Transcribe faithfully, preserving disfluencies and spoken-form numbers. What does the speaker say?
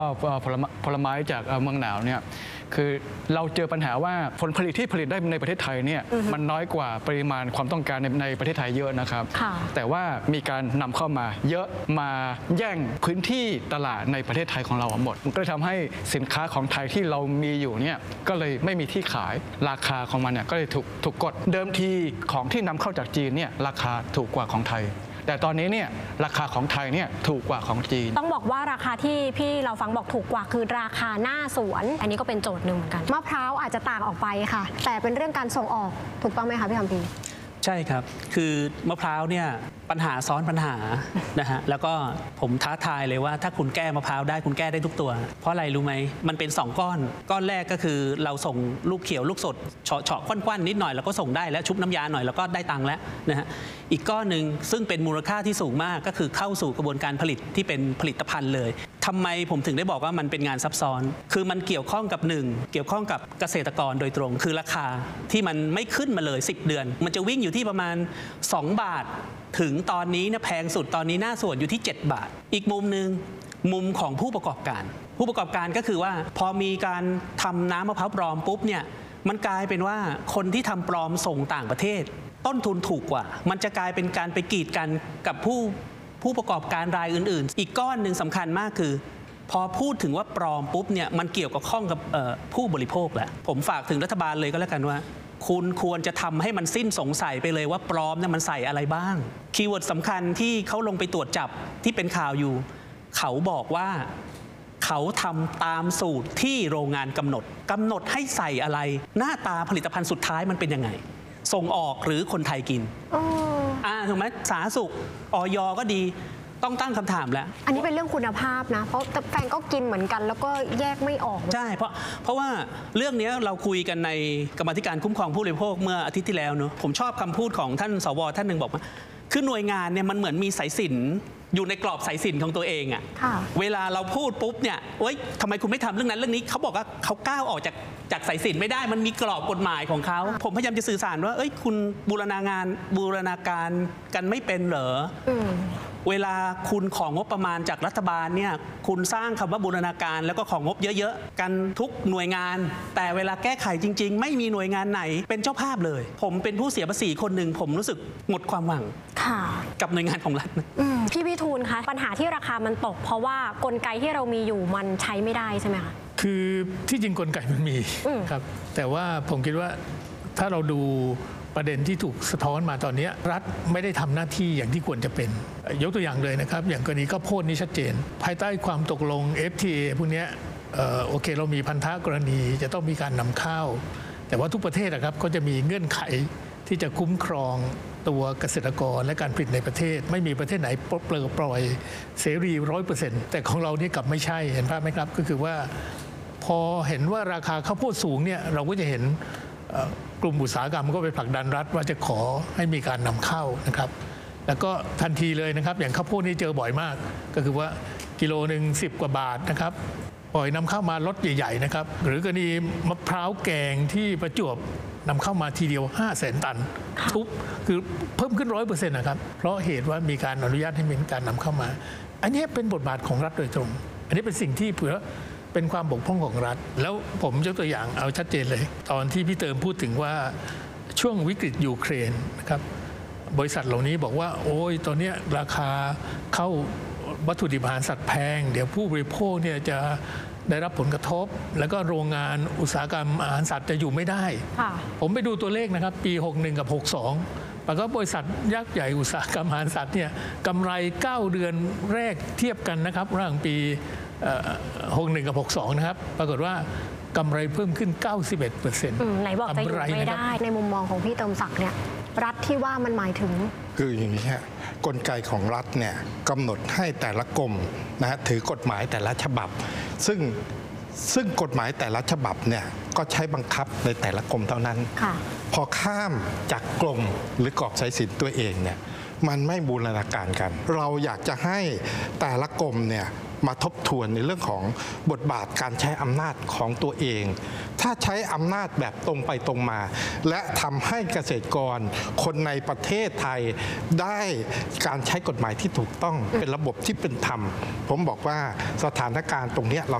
ผลไม้ผลไม้จากเมืองหนาวเนี่ยคือเราเจอปัญหาว่าผลผลิตที่ผลิตได้ในประเทศไทยเนี่ยมันน้อยกว่าปริมาณความต้องการในในประเทศไทยเยอะนะครับแต่ว่ามีการนำเข้ามาเยอะมาแย่งพื้นที่ตลาดในประเทศไทยของเราหมดมันก็เลยทำให้สินค้าของไทยที่เรามีอยู่เนี่ยก็เลยไม่มีที่ขายราคาของมันเนี่ยก็เลยถูกถูกกดเดิมทีของที่นำเข้าจากจีนเนี่ยราคาถูกกว่าของไทยแต่ตอนนี้เนี่ยราคาของไทยเนี่ยถูกกว่าของจีนต้องบอกว่าราคาที่พี่เราฟังบอกถูกกว่าคือราคาหน้าสวนอันนี้ก็เป็นโจทย์หนึ่งเหมือนกันมะพร้าวอาจจะต่างออกไปค่ะแต่เป็นเรื่องการส่งออกถูกต้องไหมคะพี่คำพีใช่ครับคือมะพร้าวเนี่ยปัญหาซ้อนปัญหานะฮะแล้วก็ผมท้าทายเลยว่าถ้าคุณแก้มะพร้าวได้คุณแก้ได้ทุกตัวเพราะอะไรรู้ไหมมันเป็นสองก้อนก้อนแรกก็คือเราส่งลูกเขียวลูกสดเฉาะเฉาะควันๆนิดหน่อยแล้วก็ส่งได้แล้วชุบน้ำยาหน่อยแล้วก็ได้ตังค์แล้วนะฮะอีกก้อนหนึ่งซึ่งเป็นมูลค่าที่สูงมากก็คือเข้าสู่กระบวนการผลิตที่เป็นผลิตภัณฑ์เลยทำไมผมถึงได้บอกว่ามันเป็นงานซับซ้อนคือมันเกี่ยวข้องกับหนึ่งเกี่ยวข้องกับเกษตรกรโดยตรงคือราคาที่มันไม่ขึ้นมาเลยสิบเดือนมันจะวิ่งอยู่ที่ประมาณสองบาทถึงตอนนี้เนี่ยแพงสุดตอนนี้หน้าสวนอยู่ที่เจ็ดบาทอีกมุมหนึ่งมุมของผู้ประกอบการผู้ประกอบการก็คือว่าพอมีการทำน้ำมะพร้าวปลอมปุ๊บเนี่ยมันกลายเป็นว่าคนที่ทำปลอมส่งต่างประเทศต้นทุนถูกกว่ามันจะกลายเป็นการไปกีดกันกับผู้ผู้ประกอบการรายอื่นๆอีกก้อนหนึ่งสำคัญมากคือพอพูดถึงว่าปลอมปุ๊บเนี่ยมันเกี่ยวกับข้องกับผู้บริโภคแหละผมฝากถึงรัฐบาลเลยก็แล้วกันว่าคุณควรจะทำให้มันสิ้นสงสัยไปเลยว่าปลอมเนี่ยมันใส่อะไรบ้างคีย์เวิร์ดสำคัญที่เขาลงไปตรวจจับที่เป็นข่าวอยู่เขาบอกว่าเขาทำตามสูตรที่โรงงานกำหนดกำหนดให้ใส่อะไรหน้าตาผลิตภัณฑ์สุดท้ายมันเป็นยังไงส่งออกหรือคนไทยกินอ่าถูกไหมสาธารณสุขอย.ก็ดีต้องตั้งคำถามแล้วอันนี้เป็นเรื่องคุณภาพนะเพราะแฟนก็กินเหมือนกันแล้วก็แยกไม่ออกใช่เพราะเพราะว่าเรื่องนี้เราคุยกันในกรรมาธิการคุ้มครองผู้บริโภคเมื่ออาทิตย์ที่แล้วเนอะผมชอบคำพูดของท่านสวท่านหนึ่งบอกว่าคือหน่วยงานเนี่ยมันเหมือนมีสายสิญจน์อยู่ในกรอบสายสิญจน์ของตัวเองอะเวลาเราพูดปุ๊บเนี่ยเอ้ยทำไมคุณไม่ทำเรื่องนั้นเรื่องนี้เขาบอกว่าเขาก้าวออกจากจากสายสิญจน์ไม่ได้มันมีกรอบกฎหมายของเขาผมพยายามจะสื่อสารว่าเอ้ยคุณบูรณาการบูรณาการกันไม่เป็นเหรอเวลาคุณของงบประมาณจากรัฐบาลเนี่ยคุณสร้างคำว่าบูรณาการแล้วก็ของงบเยอะๆกันทุกหน่วยงานแต่เวลาแก้ไขจริงๆไม่มีหน่วยงานไหนเป็นเจ้าภาพเลยผมเป็นผู้เสียภาษีคนหนึ่งผมรู้สึกหมดความหวังกับหน่วยงานของรัฐพี่พิทูลคะปัญหาที่ราคามันตกเพราะว่ากลไกที่เรามีอยู่มันใช้ไม่ได้ใช่ไหมคะคือที่จริงกลไกมันมีครับแต่ว่าผมคิดว่าถ้าเราดูประเด็นที่ถูกสะท้อนมาตอนนี้รัฐไม่ได้ทำหน้าที่อย่างที่ควรจะเป็นยกตัวอย่างเลยนะครับอย่างกรณีข้าวโพดนี่ชัดเจนภายใต้ความตกลง เอฟ ที เอ พวกนี้โอเคเรามีพันธกรณีจะต้องมีการนำเข้าแต่ว่าทุกประเทศนะครับก็จะมีเงื่อนไขที่จะคุ้มครองตัวเกษตรกรและการผลิตในประเทศไม่มีประเทศไหนเปล่าปล่อยเสรีร้อยเปอร์เซ็นต์แต่ของเรานี่กลับไม่ใช่เห็นภาพไหมครับก็คือว่าพอเห็นว่าราคาข้าวโพดสูงเนี่ยเราก็จะเห็นกลุ่มอุตสาหกรรมก็ไปผลักดันรัฐว่าจะขอให้มีการนำเข้านะครับแล้วก็ทันทีเลยนะครับอย่างข้าวโพดนี่เจอบ่อยมากก็คือว่ากิโลหนึ่งสิบกว่าบาทนะครับปล่อยนำเข้ามารถใหญ่ๆนะครับหรือกรณีมะพร้าวแกงที่ประจวบนำเข้ามาทีเดียวห้าแสนตันทุบคือเพิ่มขึ้นร้อยเปอร์เซ็นต์นะครับเพราะเหตุว่ามีการอนุญาตให้มีการนำเข้ามาอันนี้เป็นบทบาทของรัฐโดยตรงอันนี้เป็นสิ่งที่เผื่อเป็นความบกพร่องของรัฐแล้วผมยกตัวอย่างเอาชัดเจนเลยตอนที่พี่เติมพูดถึงว่าช่วงวิกฤตยูเครนนะครับบริษัทเหล่านี้บอกว่าโอ้ยตอนนี้ราคาเข้าวัตถุดิบอาหารสัตว์แพงเดี๋ยวผู้บริโภคเนี่ยจะได้รับผลกระทบแล้วก็โรงงานอุตสาหกรรมอาหารสัตว์จะอยู่ไม่ได้ผมไปดูตัวเลขนะครับปีหกสิบเอ็ดกับหกสิบสองปรากฏบริษัทยักษ์ใหญ่อุตสาหกรรมอาหารสัตว์เนี่ยกำไรเก้าเดือนแรกเทียบกันนะครับระหว่างปีหกสิบเอ็ดกับหกสิบสองนะครับปรากฏว่ากำไรเพิ่มขึ้น เก้าสิบเอ็ดเปอร์เซ็นต์ไหนบอกจะอยู่ไม่ได้ในมุมมองของพี่เติมศักดิ์เนี่ยรัฐที่ว่ามันหมายถึงคืออย่างนี้ฮะกลไกของรัฐเนี่ยกำหนดให้แต่ละกรมนะฮะถือกฎหมายแต่ละฉบับซึ่งซึ่งกฎหมายแต่ละฉบับเนี่ยก็ใช้บังคับในแต่ละกรมเท่านั้นพอข้ามจากกรมหรือกรอบสายสิญจน์ตัวเองเนี่ยมันไม่บูรณาการกันเราอยากจะให้แต่ละกรมเนี่ยมาทบทวนในเรื่องของบทบาทการใช้อำนาจของตัวเอง ถ้าใช้อำนาจแบบตรงไปตรงมา และทำให้เกษตรกรคนในประเทศไทยได้การใช้กฎหมายที่ถูกต้องเป็นระบบที่เป็นธรรมผมบอกว่าสถานการณ์ตรงนี้เรา